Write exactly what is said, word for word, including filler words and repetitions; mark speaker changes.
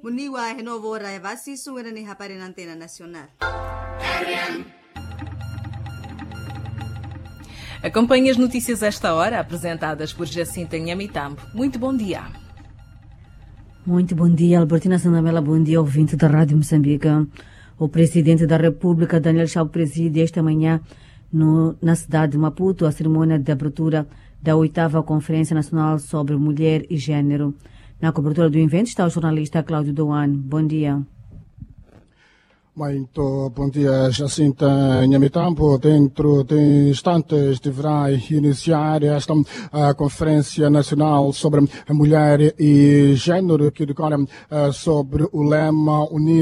Speaker 1: Kuniwa renovo raevasi suera ni hapari na antena nacional.
Speaker 2: Acompanhe as notícias esta hora, apresentadas por Jacinta Nhamitambo. Muito bom dia.
Speaker 3: Muito bom dia, Albertina Sanamela. Bom dia, ouvinte da Rádio Moçambique. O presidente da República, Daniel Chapo, preside esta manhã no, na cidade de Maputo a cerimônia de abertura da oitava Conferência Nacional sobre Mulher e Gênero. Na cobertura do evento está o jornalista Cláudio Douane. Bom dia.
Speaker 4: Muito bom dia, Jacinta Nhamitambo. Dentro de instantes deverá iniciar esta uh, Conferência Nacional sobre Mulher e Gênero, que decorre uh, sobre o lema Unir